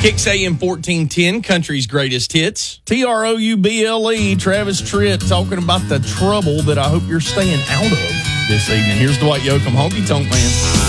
Kicks AM 1410, country's greatest hits. TROUBLE, Travis Tritt talking about the trouble that I hope you're staying out of this evening. Here's Dwight Yoakam, Honky Tonk Man.